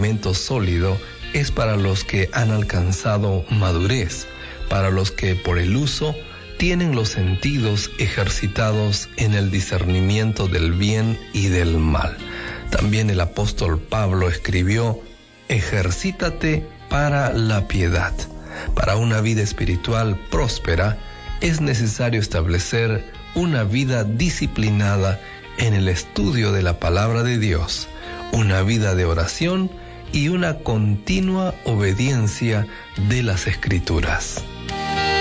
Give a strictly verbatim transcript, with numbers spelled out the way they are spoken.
fundamento sólido es para los que han alcanzado madurez, para los que por el uso tienen los sentidos ejercitados en el discernimiento del bien y del mal. También el apóstol Pablo escribió: ejercítate para la piedad. Para una vida espiritual próspera es necesario establecer una vida disciplinada en el estudio de la palabra de Dios, una vida de oración y una continua obediencia de las Escrituras.